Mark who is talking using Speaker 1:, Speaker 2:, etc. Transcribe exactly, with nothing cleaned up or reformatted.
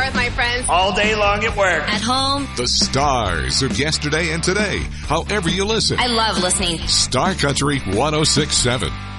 Speaker 1: car with my friends.
Speaker 2: All day long at work.
Speaker 1: At home.
Speaker 3: The stars of yesterday and today. However you listen.
Speaker 1: I love listening.
Speaker 3: Star Country one oh six point seven.